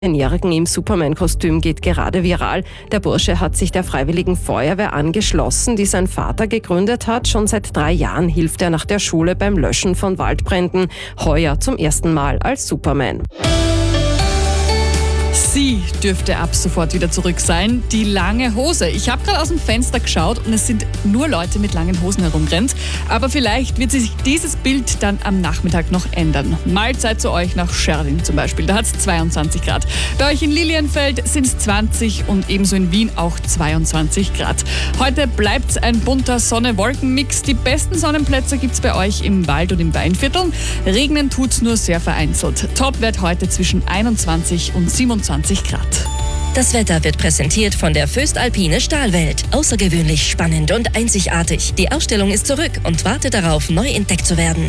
Jährigen im Superman-Kostüm geht gerade viral. Der Bursche hat sich der Freiwilligen Feuerwehr angeschlossen, die sein Vater gegründet hat. Schon seit 3 Jahren hilft er nach der Schule beim Löschen von Waldbränden. Heuer zum ersten Mal als Superman. Sie dürfte ab sofort wieder zurück sein, die lange Hose. Ich habe gerade aus dem Fenster geschaut und es sind nur Leute mit langen Hosen herumgerannt. Aber vielleicht wird sich dieses Bild dann am Nachmittag noch ändern. Mahlzeit zu euch nach Scherding zum Beispiel, da hat es 22 Grad. Bei euch in Lilienfeld sind es 20 und ebenso in Wien auch 22 Grad. Heute bleibt es ein bunter Sonne-Wolken-Mix. Die besten Sonnenplätze gibt es bei euch im Wald und im Weinviertel. Regnen tut es nur sehr vereinzelt. Topwert heute zwischen 21 und 27 Grad. Das Wetter wird präsentiert von der Föstalpine Stahlwelt. Außergewöhnlich spannend und einzigartig. Die Ausstellung ist zurück und wartet darauf, neu entdeckt zu werden.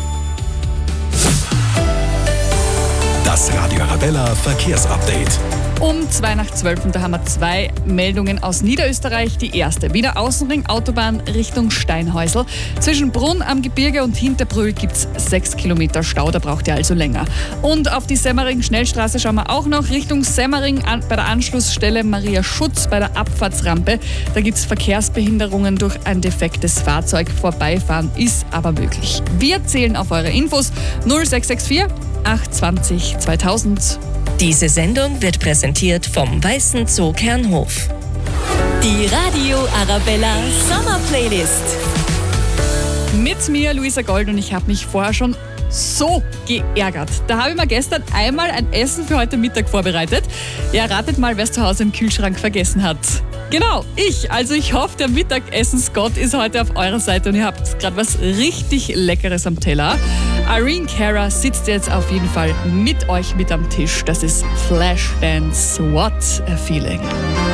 Das Radio Arabella Verkehrsupdate. Um 11:02 und da haben wir 2 Meldungen aus Niederösterreich. Die erste, Wiener Außenring, Autobahn Richtung Steinhäusl. Zwischen Brunn am Gebirge und Hinterbrühl gibt es 6 Kilometer Stau, da braucht ihr also länger. Und auf die Semmering-Schnellstraße schauen wir auch noch Richtung Semmering bei der Anschlussstelle Maria Schutz bei der Abfahrtsrampe. Da gibt es Verkehrsbehinderungen durch ein defektes Fahrzeug. Vorbeifahren ist aber möglich. Wir zählen auf eure Infos 0664 820 2000. Diese Sendung wird präsentiert vom Weißen Zoo Kernhof. Die Radio Arabella Sommer Playlist. Mit mir, Luisa Gold, und ich habe mich vorher schon so geärgert. Da habe ich mir gestern einmal ein Essen für heute Mittag vorbereitet. Ja, ratet mal, wer es zu Hause im Kühlschrank vergessen hat. Genau, ich. Also ich hoffe, der Mittagessensgott ist heute auf eurer Seite und ihr habt gerade was richtig Leckeres am Teller. Irene Cara sitzt jetzt auf jeden Fall mit euch mit am Tisch. Das ist Flashdance. What a feeling.